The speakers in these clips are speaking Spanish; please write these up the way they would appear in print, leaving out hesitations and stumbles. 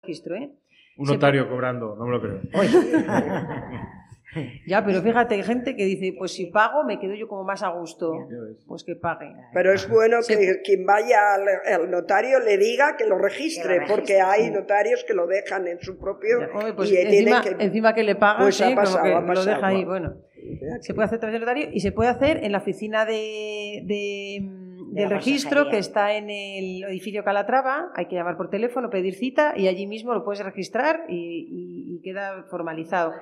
registro, ¿eh? Un notario cobrando, no me lo creo. Ya, pero fíjate, hay gente que dice, pues si pago me quedo yo como más a gusto, pues que pague. Pero es bueno que quien vaya al notario le diga que lo registre, porque hay notarios que lo dejan en su propio... Hombre, pues y encima que le pagan, pues ha pasado, como que ha pasado, lo deja ahí, bueno. Se puede hacer a través del notario y se puede hacer en la oficina del registro que está en el edificio Calatrava. Hay que llamar por teléfono, pedir cita y allí mismo lo puedes registrar y queda formalizado.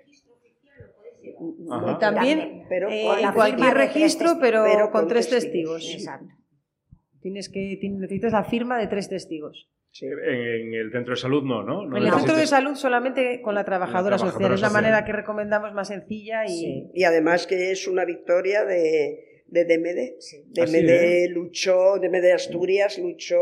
Ajá. También pero en cualquier registro, pero con 3 testigos. Exacto. Necesitas la firma de 3 testigos. Sí. En el centro de salud no en el centro de salud solamente con la trabajadora social. Es la manera que recomendamos más sencilla. Y además que es una victoria de DMD. Sí. DMD luchó, DMD Asturias luchó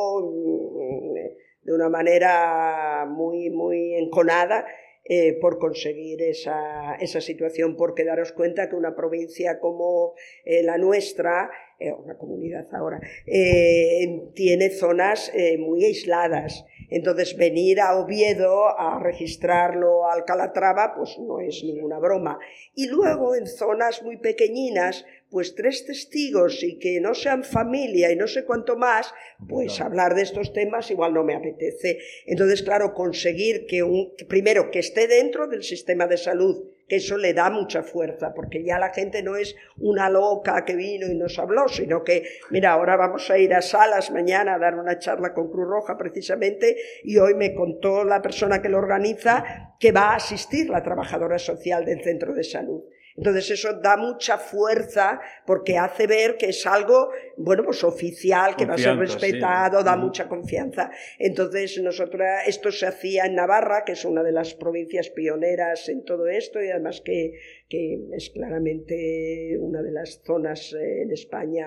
de una manera muy, muy enconada por conseguir esa situación, porque daros cuenta que una provincia como la nuestra, una comunidad ahora, tiene zonas muy aisladas. Entonces venir a Oviedo a registrarlo al Calatrava pues no es ninguna broma. Y luego en zonas muy pequeñinas, pues 3 testigos y que no sean familia y no sé cuánto más, pues hablar de estos temas igual no me apetece. Entonces, claro, conseguir que primero que esté dentro del sistema de salud, que eso le da mucha fuerza, porque ya la gente no es una loca que vino y nos habló, sino que, mira, ahora vamos a ir a Salas mañana a dar una charla con Cruz Roja precisamente, y hoy me contó la persona que lo organiza que va a asistir la trabajadora social del centro de salud. Entonces eso da mucha fuerza porque hace ver que es algo, bueno, pues oficial, que va a ser respetado, sí. Da mucha confianza. Entonces esto se hacía en Navarra, que es una de las provincias pioneras en todo esto y además que es claramente una de las zonas en España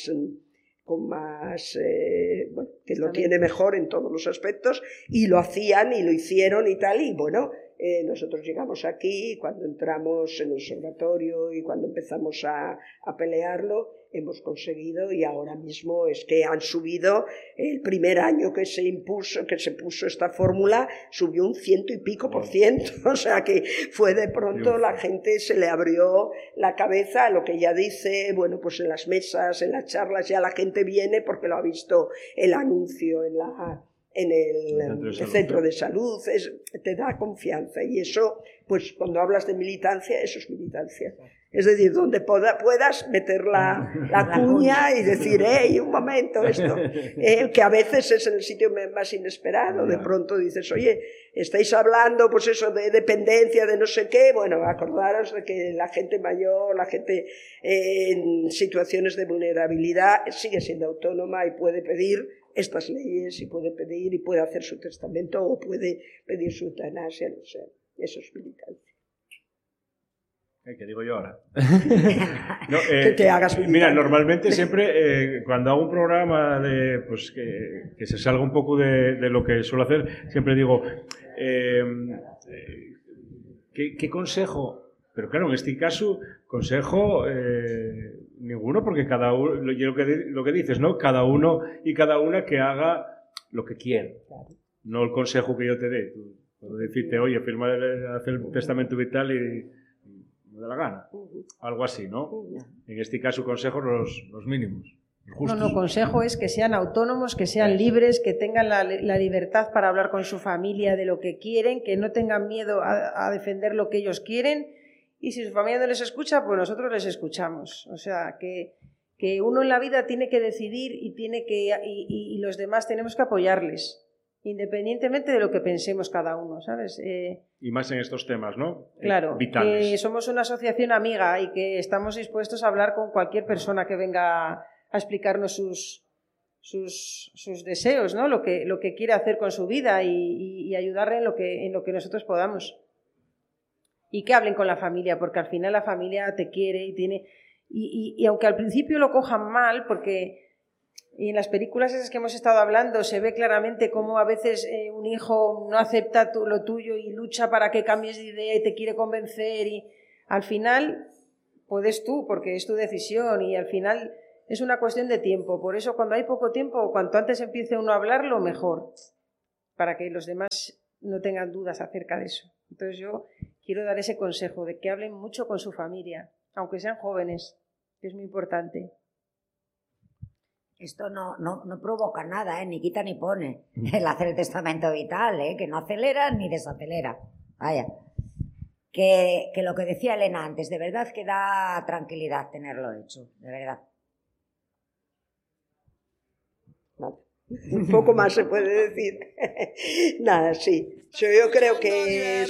que lo tiene mejor en todos los aspectos, y lo hacían y lo hicieron y tal, y bueno, nosotros llegamos aquí, cuando entramos en el observatorio y cuando empezamos a pelearlo, hemos conseguido, y ahora mismo es que han subido, el primer año que se puso esta fórmula, subió un 100 y pico %, o sea que fue de pronto, la gente se le abrió la cabeza a lo que ya dice, bueno, pues en las mesas, en las charlas, ya la gente viene porque lo ha visto el anuncio en el centro de salud, te da confianza, y eso, pues cuando hablas de militancia, eso es militancia. Es decir, donde puedas meter la cuña y decir, un momento, esto, que a veces es en el sitio más inesperado. De pronto dices, oye, estáis hablando, pues eso, de dependencia, de no sé qué. Bueno, acordaros de que la gente mayor, la gente en situaciones de vulnerabilidad sigue siendo autónoma y puede pedir estas leyes, y puede pedir y puede hacer su testamento o puede pedir su eutanasia, no sé. Eso es militancia. ¿Qué digo yo ahora? No, que te hagas mira, normalmente siempre cuando hago un programa pues que se salga un poco de lo que suelo hacer, siempre digo ¿qué consejo? Pero claro, en este caso consejo ninguno, porque cada uno, lo que dices, ¿no? Cada uno y cada una que haga lo que quiere, no el consejo que yo te dé. Puedo decirte, oye, hacer el testamento vital y me da la gana, algo así, ¿no? En este caso, consejos los mínimos. No, consejo es que sean autónomos, que sean libres, que tengan la libertad para hablar con su familia de lo que quieren, que no tengan miedo a defender lo que ellos quieren, y si su familia no les escucha, pues nosotros les escuchamos. O sea, que uno en la vida tiene que decidir y los demás tenemos que apoyarles, independientemente de lo que pensemos cada uno, ¿sabes? Y más en estos temas, ¿no? Claro, vitales. Que somos una asociación amiga y que estamos dispuestos a hablar con cualquier persona que venga a explicarnos sus deseos, ¿no? Lo que quiere hacer con su vida y ayudarle en lo que nosotros podamos. Y que hablen con la familia, porque al final la familia te quiere y tiene... Y aunque al principio lo cojan mal, porque... Y en las películas esas que hemos estado hablando se ve claramente cómo a veces un hijo no acepta lo tuyo y lucha para que cambies de idea y te quiere convencer, y al final puedes tú, porque es tu decisión, y al final es una cuestión de tiempo. Por eso cuando hay poco tiempo, cuanto antes empiece uno a hablarlo, mejor. para que los demás no tengan dudas acerca de eso. Entonces yo quiero dar ese consejo de que hablen mucho con su familia, aunque sean jóvenes, que es muy importante. Esto no provoca nada, ni quita ni pone. El hacer el testamento vital, que no acelera ni desacelera. Vaya. Que lo que decía Elena antes, de verdad que da tranquilidad tenerlo hecho, de verdad. Un poco más se puede decir. Nada, sí. Yo creo que